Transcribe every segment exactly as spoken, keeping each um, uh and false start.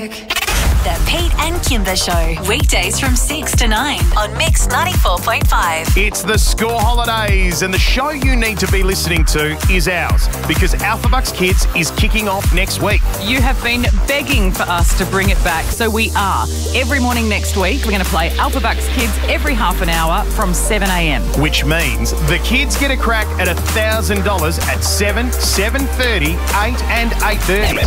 The Pete and Kimber Show, weekdays from six to nine on Mix ninety-four point five. It's the school holidays, and the show you need to be listening to is ours, because Alphabucks Kids is kicking off next week. You have been begging for us to bring it back, so we are. Every morning next week, we're going to play Alphabucks Kids every half an hour from seven a.m. Which means the kids get a crack at one thousand dollars at seven, seven thirty, eight and eight thirty.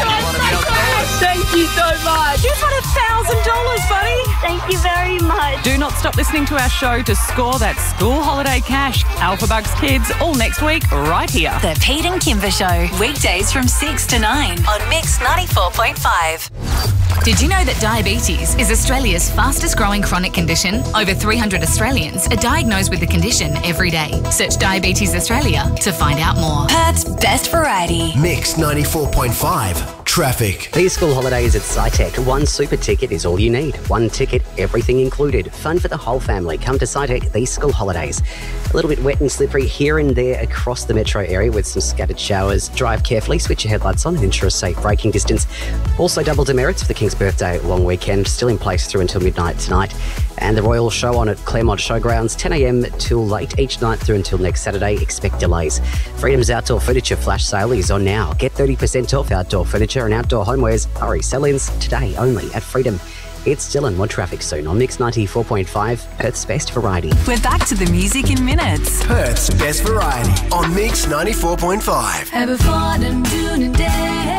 Thank you so much. You've won one thousand dollars, buddy. Thank you very much. Do not stop listening to our show to score that school holiday cash. Alphabucks Kids, all next week, right here. The Pete and Kimber Show, weekdays from six to nine on Mix ninety-four point five. Did you know that diabetes is Australia's fastest growing chronic condition? Over three hundred Australians are diagnosed with the condition every day. Search Diabetes Australia to find out more. Perth's best variety. Mix ninety-four point five. Traffic. These school holidays at SciTech, one super ticket is all you need. One ticket, everything included. Fun for the whole family. Come to SciTech these school holidays. A little bit wet and slippery here and there across the metro area with some scattered showers. Drive carefully, switch your headlights on and ensure a safe braking distance. Also double demerits for the King's birthday long weekend, still in place through until midnight tonight. And the Royal Show on at Claremont Showgrounds, ten a.m. till late each night through until next Saturday. Expect delays. Freedom's Outdoor Furniture Flash Sale is on now. Get thirty percent off outdoor furniture and outdoor homewares. Hurry, sell-ins today only at Freedom. It's still in more traffic soon on Mix ninety-four point five, Perth's best variety. We're back to the music in minutes. Perth's best variety on Mix ninety-four point five. Have a fun and Doonan day.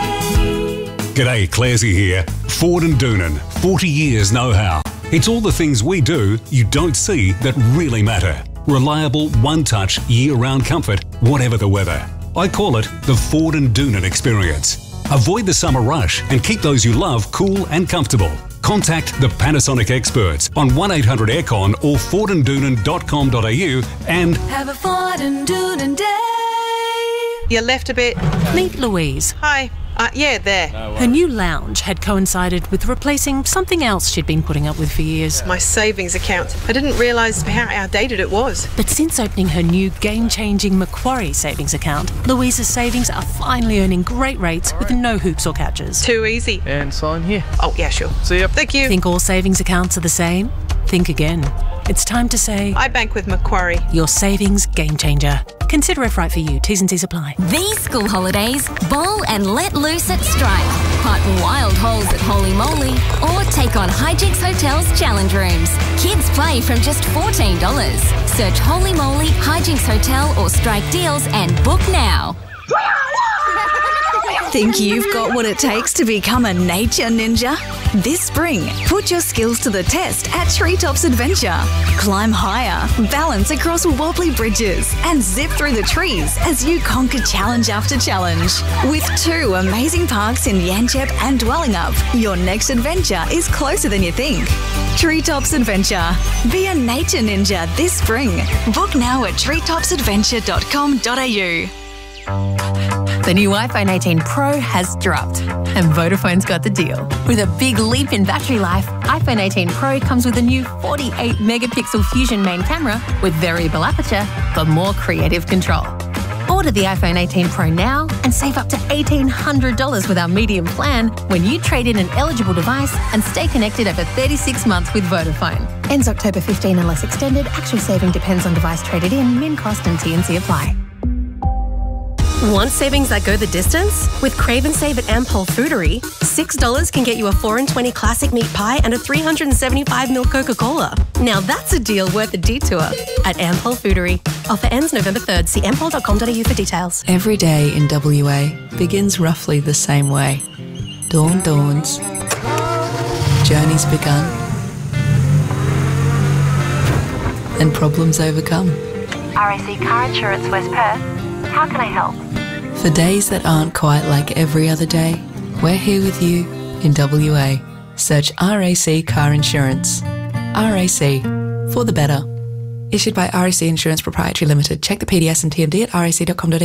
G'day, Clarsey here. Ford and Doonan, forty years know-how. It's all the things we do you don't see that really matter. Reliable, one-touch, year-round comfort, whatever the weather. I call it the Ford and Doonan experience. Avoid the summer rush and keep those you love cool and comfortable. Contact the Panasonic experts on one eight hundred aircon or ford and doonan dot com dot a u and have a Ford and Doonan day. You left a bit. Meet Louise. Hi. Uh, yeah, there. Her new lounge had coincided with replacing something else she'd been putting up with for years. My savings account. I didn't realise how outdated it was. But since opening her new game-changing Macquarie savings account, Louise's savings are finally earning great rates with no hoops or catches. Too easy. And sign here. Oh, yeah, sure. See ya. Thank you. Think all savings accounts are the same? Think again. It's time to say, I bank with Macquarie. Your savings game changer. Consider if right for you. T's and C's apply. These school holidays, bowl and let loose at Strike. Putt wild holes at Holy Moly or take on Hijinks Hotel's challenge rooms. Kids play from just fourteen dollars. Search Holy Moly, Hijinks Hotel or Strike Deals and book now. Think you've got what it takes to become a nature ninja? This spring, put your skills to the test at Treetops Adventure. Climb higher, balance across wobbly bridges, and zip through the trees as you conquer challenge after challenge. With two amazing parks in Yanchep and Dwellingup, your next adventure is closer than you think. Treetops Adventure. Be a nature ninja this spring. Book now at treetops adventure dot com dot a u. The new iPhone eighteen Pro has dropped, and Vodafone's got the deal. With a big leap in battery life, iPhone eighteen Pro comes with a new forty-eight megapixel Fusion main camera with variable aperture for more creative control. Order the iPhone eighteen Pro now and save up to eighteen hundred dollars with our medium plan when you trade in an eligible device and stay connected over thirty-six months with Vodafone. Ends October fifteenth unless extended. Actual saving depends on device traded in. Min cost and T and C apply. Want savings that go the distance? With Crave and Save at Ampol Foodery, six dollars can get you a four and twenty classic meat pie and a three hundred seventy-five milliliter Coca-Cola. Now that's a deal worth a detour at Ampol Foodery. Offer ends November third. See ampol dot com dot a u for details. Every day in W A begins roughly the same way. Dawn dawns. Journey's begun. And problems overcome. R A C Car Insurance West Perth. How can I help? For days that aren't quite like every other day, we're here with you in W A. Search R A C Car Insurance. R A C, for the better. Issued by R A C Insurance Proprietary Limited. Check the P D S and T M D at r a c dot com dot a u.